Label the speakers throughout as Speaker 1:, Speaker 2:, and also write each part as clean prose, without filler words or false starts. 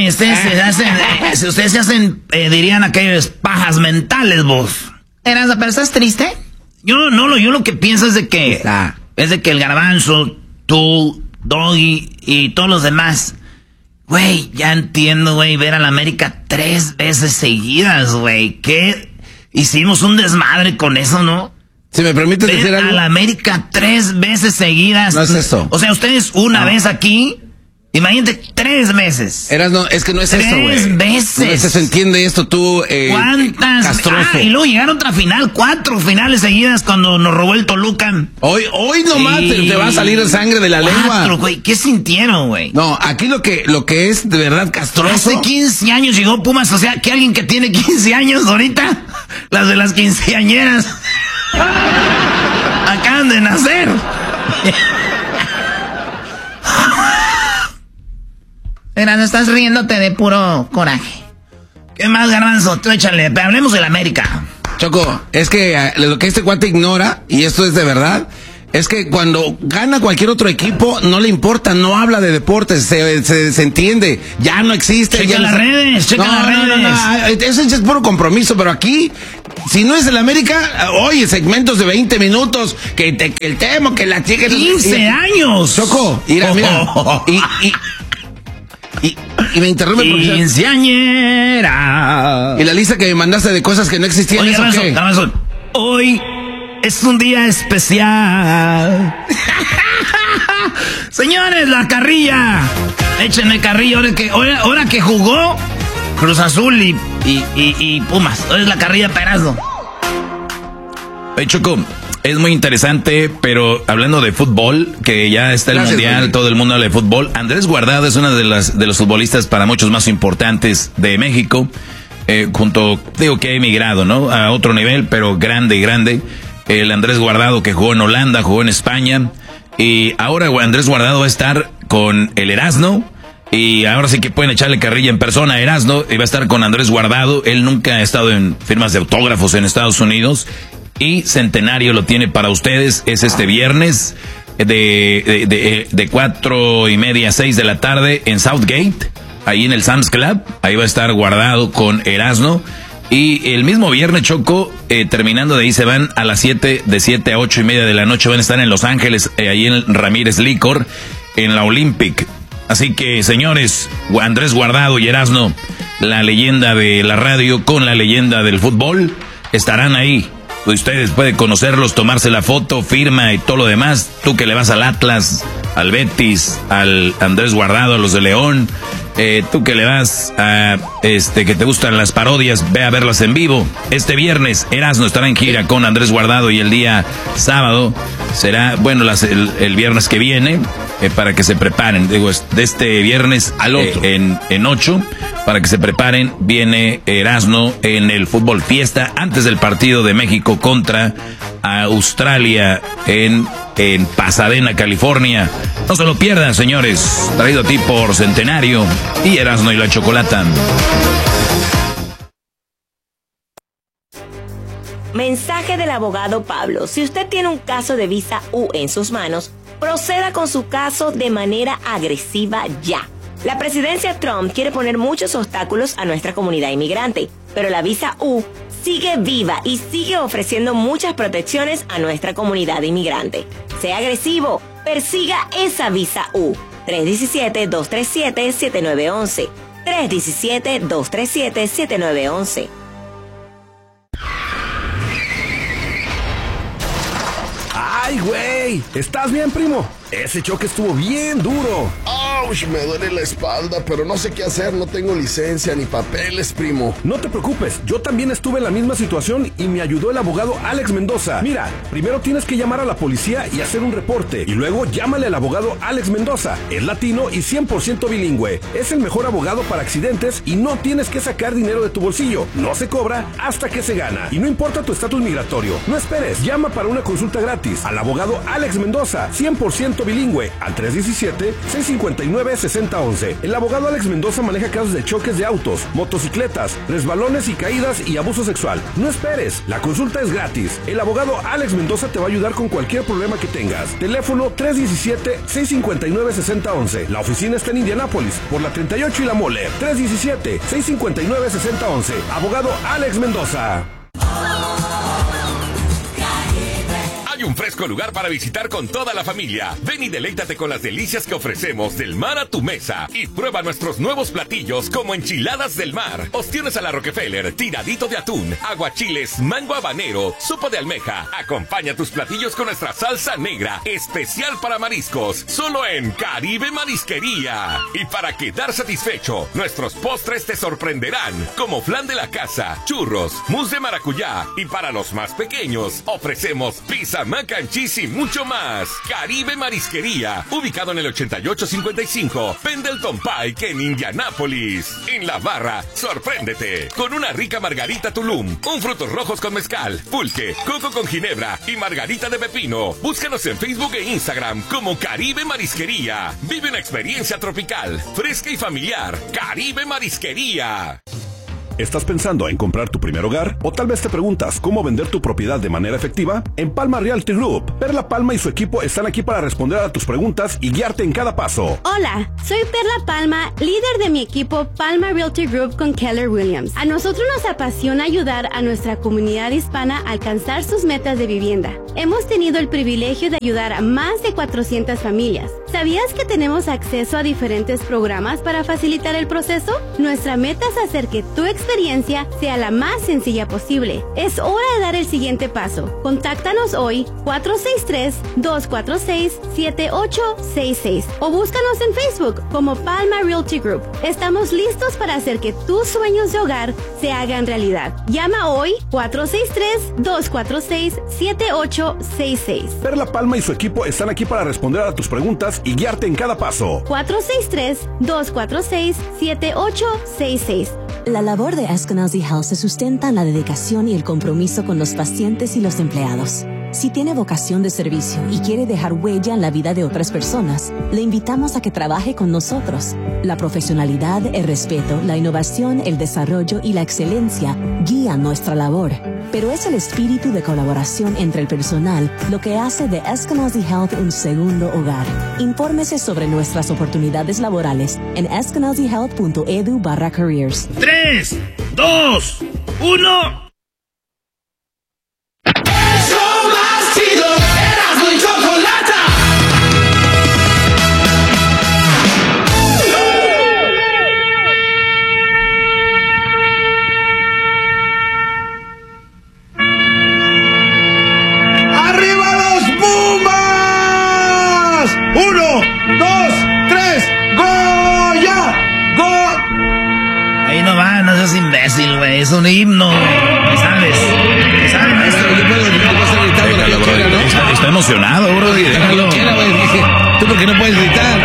Speaker 1: ustedes se hacen, dirían aquellos pajas mentales, vos.
Speaker 2: ¿Pero estás triste?
Speaker 1: Yo lo que pienso es de que el Garbanzo, tú, Doggy y todos los demás, güey, ya entiendo, güey, ver a la América 3 veces seguidas, güey. ¿Qué? Hicimos un desmadre con eso, ¿no?
Speaker 3: Si me permites decir algo.
Speaker 1: A la América 3 veces seguidas.
Speaker 3: No es eso.
Speaker 1: O sea, ustedes una vez aquí. Imagínate 3 meses.
Speaker 3: Es que no es eso, güey.
Speaker 1: 3 veces.
Speaker 3: No es eso, entiende esto tú,
Speaker 1: ¿cuántas?
Speaker 3: castroso.
Speaker 1: Y luego llegaron otra final, 4 finales seguidas cuando nos robó el Toluca.
Speaker 3: Hoy nomás te va a salir sangre de la lengua.
Speaker 1: Güey, ¿qué sintieron, güey?
Speaker 3: No, aquí lo que es de verdad castroso.
Speaker 1: Hace 15 años llegó Pumas, o sea, que alguien que tiene 15 años ahorita, las de las quinceañeras, acaban de nacer.
Speaker 2: No estás riéndote de puro coraje.
Speaker 1: ¿Qué más, Garbanzo? Tú échale, pero hablemos de la América.
Speaker 3: Choco, es que lo que este cuate ignora, y esto es de verdad, es que cuando gana cualquier otro equipo, no le importa, no habla de deportes, se entiende, ya no existe.
Speaker 1: Checa las redes.
Speaker 3: No, eso es puro compromiso, pero aquí, si no es el América, oye, segmentos de 20 minutos, que el tema, que la chica...
Speaker 1: 15 años.
Speaker 3: Choco, mira, y me interrumpe porque...
Speaker 1: Quinceañera.
Speaker 3: Y la lista que me mandaste de cosas que no existían.
Speaker 1: Oye, Garbanzo, hoy es un día especial. Señores, la carrilla. Échenme carrilla ahora que jugó Cruz Azul y Pumas. Hoy es la carrilla Perazzo.
Speaker 4: Oye, Choco, es muy interesante, pero hablando de fútbol, que ya está el mundial, man. Todo el mundo habla de fútbol. Andrés Guardado es uno de los futbolistas para muchos más importantes de México. Digo que ha emigrado, ¿no? A otro nivel, pero grande. El Andrés Guardado que jugó en Holanda, jugó en España. Y ahora Andrés Guardado va a estar con el Erasmo. Y ahora sí que pueden echarle carrilla en persona a Erasmo. Y va a estar con Andrés Guardado. Él nunca ha estado en firmas de autógrafos en Estados Unidos. Y Centenario lo tiene para ustedes. Es este viernes de 4:30 a 6 de la tarde en Southgate, ahí en el Sam's Club. Ahí va a estar Guardado con Erasmo. Y el mismo viernes, Choco, terminando de ahí se van a las 7, de 7 a 8:30 de la noche. Van a estar en Los Ángeles, ahí en Ramírez Licor, en la Olympic. Así que, señores, Andrés Guardado y Erasmo, la leyenda de la radio con la leyenda del fútbol, estarán ahí. Ustedes pueden conocerlos, tomarse la foto, firma y todo lo demás. Tú que le vas al Atlas, al Betis, al Andrés Guardado, a los de León. Tú que le vas a, que te gustan las parodias, ve a verlas en vivo. Este viernes, Erasmo estará en gira con Andrés Guardado y el día sábado será, bueno, el viernes que viene, para que se preparen. Digo, de este viernes al otro. En 8, para que se preparen, viene Erasmo en el Fútbol Fiesta antes del partido de México contra Australia en Pasadena, California. No se lo pierdan, señores. Traído a ti por Centenario y Erasmo y la Chocolata.
Speaker 5: Mensaje del abogado Pablo. Si usted tiene un caso de visa U en sus manos, proceda con su caso de manera agresiva ya. La presidencia Trump quiere poner muchos obstáculos a nuestra comunidad inmigrante, pero la visa U sigue viva y sigue ofreciendo muchas protecciones a nuestra comunidad inmigrante. Sea agresivo, persiga esa visa U. 317-237-7911. 317-237-7911.
Speaker 6: ¡Ay, güey! ¿Estás bien, primo? Ese choque estuvo bien duro.
Speaker 7: ¡Auch! Me duele la espalda, pero no sé qué hacer. No tengo licencia ni papeles, primo.
Speaker 6: No te preocupes. Yo también estuve en la misma situación y me ayudó el abogado Alex Mendoza. Mira, primero tienes que llamar a la policía y hacer un reporte. Y luego llámale al abogado Alex Mendoza. Es latino y 100% bilingüe. Es el mejor abogado para accidentes y no tienes que sacar dinero de tu bolsillo. No se cobra hasta que se gana. Y no importa tu estatus migratorio. No esperes. Llama para una consulta gratis al abogado Alex Mendoza. 100% bilingüe al 317-659 659-6011. El abogado Alex Mendoza maneja casos de choques de autos, motocicletas, resbalones y caídas y abuso sexual. No esperes, la consulta es gratis. El abogado Alex Mendoza te va a ayudar con cualquier problema que tengas. Teléfono 317-659-6011. La oficina está en Indianápolis, por la 38 y la Mole. 317-659-6011. Abogado Alex Mendoza.
Speaker 8: Hay un fresco lugar para visitar con toda la familia. Ven y deleítate con las delicias que ofrecemos del mar a tu mesa. Y prueba nuestros nuevos platillos como enchiladas del mar, ostiones a la Rockefeller, tiradito de atún, aguachiles, mango habanero, sopa de almeja. Acompaña tus platillos con nuestra salsa negra, especial para mariscos, solo en Caribe Marisquería. Y para quedar satisfecho, nuestros postres te sorprenderán, como flan de la casa, churros, mousse de maracuyá. Y para los más pequeños, ofrecemos pizza, mac and cheese y mucho más. Caribe Marisquería, ubicado en el 8855 Pendleton Pike en Indianápolis. En la barra, sorpréndete con una rica margarita Tulum, un frutos rojos con mezcal, pulque, coco con ginebra y margarita de pepino. Búscanos en Facebook e Instagram como Caribe Marisquería. Vive una experiencia tropical, fresca y familiar. Caribe Marisquería.
Speaker 6: ¿Estás pensando en comprar tu primer hogar? ¿O tal vez te preguntas cómo vender tu propiedad de manera efectiva? En Palma Realty Group, Perla Palma y su equipo están aquí para responder a tus preguntas y guiarte en cada paso.
Speaker 9: Hola, soy Perla Palma, líder de mi equipo Palma Realty Group con Keller Williams. A nosotros nos apasiona ayudar a nuestra comunidad hispana a alcanzar sus metas de vivienda. Hemos tenido el privilegio de ayudar a más de 400 familias. ¿Sabías que tenemos acceso a diferentes programas para facilitar el proceso? Nuestra meta es hacer que tu experiencia sea la más sencilla posible. Es hora de dar el siguiente paso. Contáctanos hoy 463-246-7866 o búscanos en Facebook como Palma Realty Group. Estamos listos para hacer que tus sueños de hogar se hagan realidad. Llama hoy 463-246-7866.
Speaker 6: Perla Palma y su equipo están aquí para responder a tus preguntas y guiarte en cada paso.
Speaker 9: 463-246-7866.
Speaker 10: La labor de Eskenazi Health se sustenta en la dedicación y el compromiso con los pacientes y los empleados. Si tiene vocación de servicio y quiere dejar huella en la vida de otras personas, le invitamos a que trabaje con nosotros. La profesionalidad, el respeto, la innovación, el desarrollo y la excelencia guían nuestra labor. Pero es el espíritu de colaboración entre el personal lo que hace de Eskenazi Health un segundo hogar. Infórmese sobre nuestras oportunidades laborales en eskenazihealth.edu/careers.
Speaker 1: 3, 2, 1... Imbécil, güey, es un himno, güey. ¿Sabes? ¿Sabes, maestro?
Speaker 4: Está emocionado, bro. Déjalo.
Speaker 3: ¿Tú por qué no puedes gritar?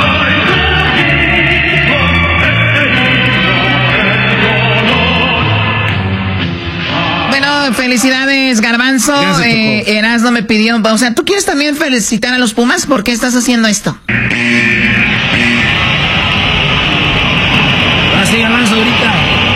Speaker 2: Bueno, felicidades, Garbanzo. Erasmo me pidió, o sea, ¿tú quieres también felicitar a los Pumas? ¿Por qué estás haciendo esto?
Speaker 1: Así, Garbanzo, ahorita.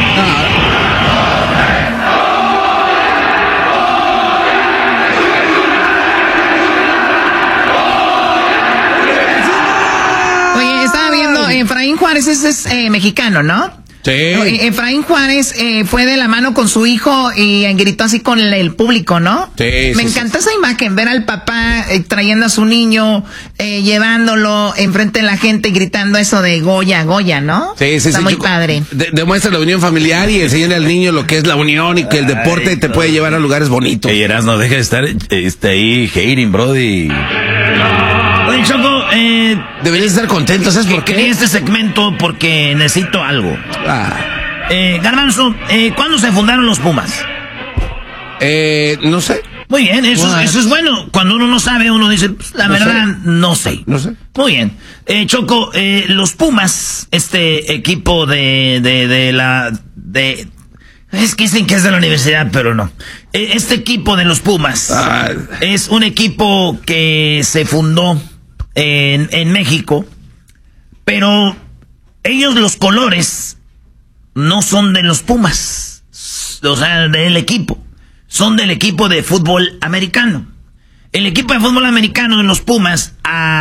Speaker 2: Oye, estaba viendo, Efraín Juárez es mexicano, ¿no?
Speaker 3: Sí.
Speaker 2: Efraín Juárez fue de la mano con su hijo y gritó así con el público, ¿no?
Speaker 3: Sí.
Speaker 2: Me encantó esa imagen, ver al papá trayendo a su niño, llevándolo enfrente de la gente y gritando eso de Goya, Goya, ¿no?
Speaker 3: Sí,
Speaker 2: Está muy padre.
Speaker 3: Demuestra la unión familiar y enseñarle al niño lo que es la unión y que el deporte te puede llevar a lugares bonitos.
Speaker 4: Ey, Erasmo, deja de estar ahí hating, brody.
Speaker 1: Oye, Choco,
Speaker 3: deberías estar contento, ¿sabes por qué?
Speaker 1: Quería este segmento porque necesito algo. Garbanzo, ¿cuándo se fundaron los Pumas?
Speaker 3: No sé.
Speaker 1: Muy bien, eso es bueno. Cuando uno no sabe, uno dice, pues, la verdad, no sé. Muy bien. Choco, los Pumas, este equipo es que dicen que es de la universidad, pero no. Este equipo de los Pumas es un equipo que se fundó en México Pero ellos, los colores, no son de los Pumas, o sea, del equipo. Son del equipo de fútbol americano. El equipo de fútbol americano de los Pumas,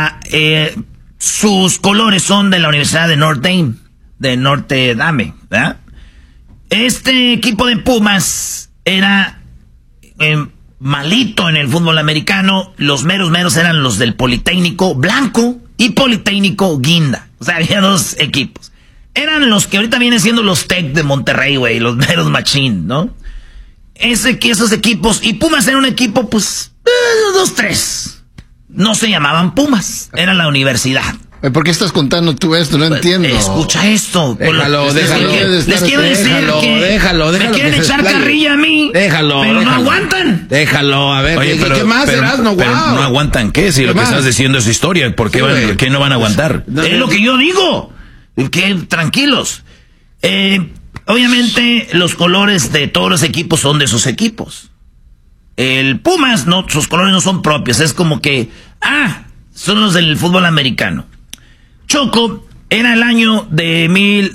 Speaker 1: sus colores son de la Universidad de Notre Dame, ¿verdad? Este equipo de Pumas era malito en el fútbol americano. Los meros eran los del Politécnico Blanco y Politécnico Guinda. O sea, había dos equipos. Eran los que ahorita vienen siendo los Tec de Monterrey, güey, los meros machín, ¿no? Esos equipos, y Pumas era un equipo, pues, 2-3. No se llamaban Pumas, era la universidad.
Speaker 11: ¿Por qué estás contando tú esto? No entiendo.
Speaker 1: Escucha esto.
Speaker 3: Déjalo.
Speaker 1: Les quiero decir que
Speaker 3: déjalo,
Speaker 1: me quieren echar carrilla a mí.
Speaker 3: Déjalo.
Speaker 1: No aguantan.
Speaker 3: Déjalo, a ver.
Speaker 4: Oye,
Speaker 3: ¿qué más serás? No,
Speaker 4: pero no aguantan, ¿qué? Si lo que estás diciendo es historia, ¿por qué, ¿qué no van a aguantar?
Speaker 1: Es lo que yo digo. Que tranquilos. Obviamente, los colores de todos los equipos son de sus equipos. El Pumas, no, sus colores no son propios. Es como que, son los del fútbol americano. Choco, era el año de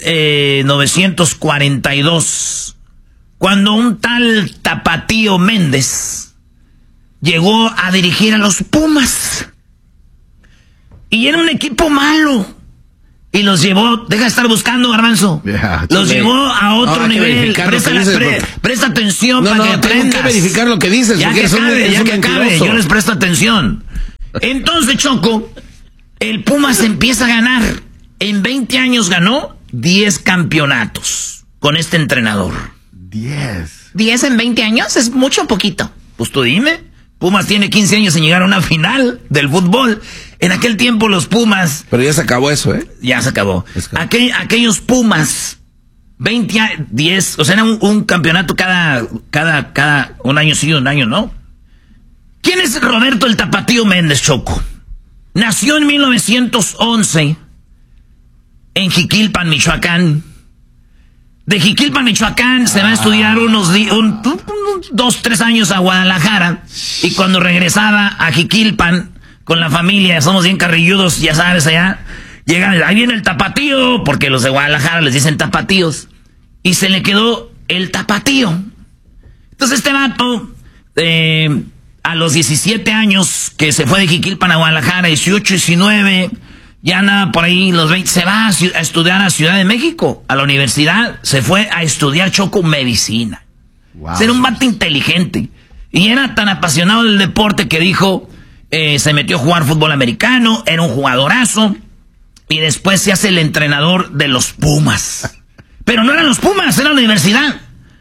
Speaker 1: 1942, cuando un tal Tapatío Méndez llegó a dirigir a los Pumas. Y era un equipo malo. Y los llevó, deja de estar buscando, Garbanzo. Los llevó a otro nivel. Presta atención para que aprendas.
Speaker 3: Tengo que verificar lo que dices.
Speaker 1: Ya que acabe, yo les presto atención. Entonces, Choco, el Pumas empieza a ganar. En 20 años ganó 10 campeonatos con este entrenador.
Speaker 11: 10.
Speaker 2: ¿10 en 20 años? ¿Es mucho o poquito?
Speaker 1: Pues tú dime. Pumas tiene 15 años en llegar a una final del fútbol. En aquel tiempo los Pumas...
Speaker 3: Pero ya se acabó eso, ¿eh?
Speaker 1: Ya se acabó. Aquellos Pumas, 10, o sea, era un campeonato cada un año sí, un año no. ¿Quién es Roberto el Tapatío Méndez, Choco? Nació en 1911 en Jiquilpan, Michoacán. De Jiquilpan, Michoacán, se va a estudiar unos 2-3 años a Guadalajara. Y cuando regresaba a Jiquilpan con la familia, somos bien carrilludos, ya sabes, allá, llegan, ahí viene el tapatío, porque los de Guadalajara les dicen tapatíos. Y se le quedó el tapatío. Entonces este vato, a los 17 años que se fue de Jiquilpan a Guadalajara, 18, 19... ya andaba por ahí los 20, se va a estudiar a Ciudad de México, a la universidad, se fue a estudiar, Choco, medicina. Wow. Era un vato inteligente. Y era tan apasionado del deporte que dijo, se metió a jugar fútbol americano, era un jugadorazo, y después se hace el entrenador de los Pumas. Pero no eran los Pumas, era la universidad.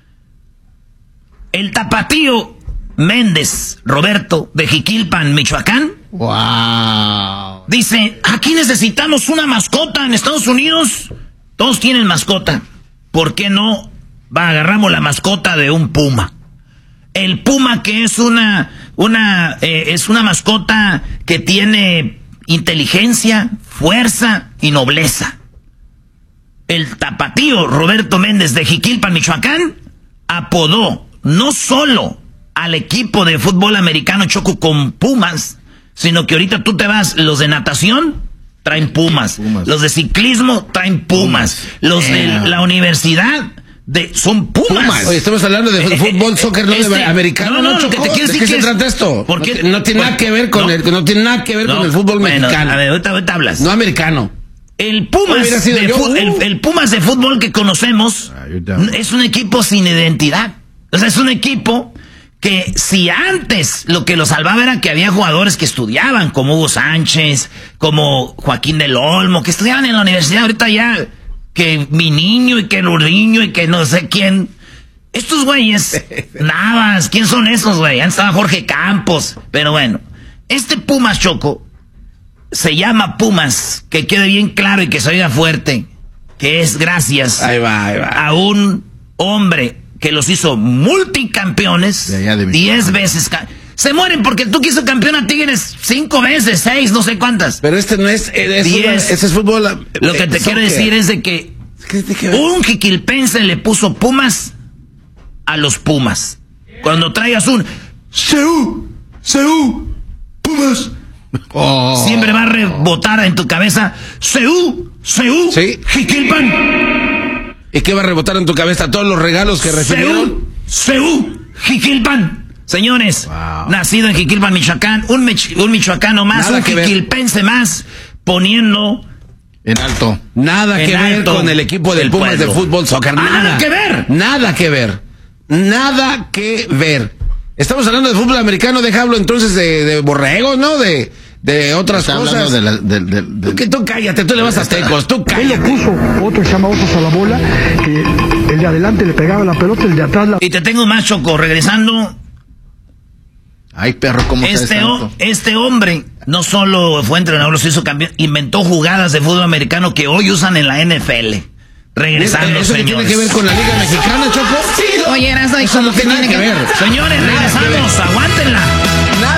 Speaker 1: El Tapatío Méndez Roberto, de Jiquilpan, Michoacán.
Speaker 11: Wow.
Speaker 1: Dice, aquí necesitamos una mascota en Estados Unidos. Todos tienen mascota. ¿Por qué no agarramos la mascota de un puma? El puma, que es una mascota que tiene inteligencia, fuerza y nobleza. El Tapatío Roberto Méndez de Jiquilpan, Michoacán, apodó no solo al equipo de fútbol americano, Choco, con Pumas, sino que ahorita tú te vas, los de natación traen Pumas. Los de ciclismo traen Pumas. Los de la universidad son Pumas.
Speaker 3: Oye, estamos hablando de fútbol, soccer, no de americano.
Speaker 1: No, lo que te quiero decir,
Speaker 3: ¿de qué se trata esto?
Speaker 1: Porque
Speaker 3: no tiene nada que ver con el fútbol mexicano.
Speaker 1: A ver, ahorita hablas.
Speaker 3: No americano.
Speaker 1: El Pumas el Pumas de fútbol que conocemos es un equipo sin identidad. O sea, es un equipo que si antes lo que lo salvaba era que había jugadores que estudiaban, como Hugo Sánchez, como Joaquín del Olmo, que estudiaban en la universidad, ahorita ya que mi niño y que Luriño y que no sé quién. Estos güeyes, Navas, ¿quién son esos, güey? Antes estaba Jorge Campos. Pero bueno, este Pumas, Choco, se llama Pumas, que quede bien claro y que se oiga fuerte, que es gracias a un hombre que los hizo multicampeones, 10 veces. Se mueren porque tú quiso campeón a Tigres 5 veces, 6, no sé cuántas.
Speaker 3: Pero este no es... 10. Ese es fútbol...
Speaker 1: Lo que te quiero decir es de que un jiquilpense le puso Pumas a los Pumas. Cuando traigas un Seú, Pumas, siempre va a rebotar en tu cabeza Seú, Seúl,
Speaker 3: sí.
Speaker 1: Jiquilpan.
Speaker 3: ¿Y qué va a rebotar en tu cabeza? Todos los regalos que recibieron.
Speaker 1: Seúl, Jiquilpan. Señores, nacido en Jiquilpan, Michoacán, un michoacano más, nada un jiquilpense más, poniendo
Speaker 11: en alto.
Speaker 3: Nada que ver con el equipo del Pumas de fútbol, soccer.
Speaker 1: Nada que ver.
Speaker 3: Nada que ver. Nada que ver. Estamos hablando de fútbol americano, déjalo entonces de borregos, ¿no? De otras cosas. Tú cállate, tú le vas a Tecos, tú cállate.
Speaker 12: Él le puso otros llamados a la bola, que el de adelante le pegaba la pelota, el de atrás la...
Speaker 1: Y te tengo más, Choco, regresando.
Speaker 11: Ay, perro, ¿cómo
Speaker 1: este hombre no solo fue entrenador, lo hizo campeón, inventó jugadas de fútbol americano que hoy usan en la NFL. Regresando,
Speaker 3: ¿Eso
Speaker 1: señores.
Speaker 3: tiene que ver con la Liga Mexicana, Choco?
Speaker 2: Oye, Erasmo, ¿y cómo que tiene que ver?
Speaker 1: Señores, regresamos, aguántenla.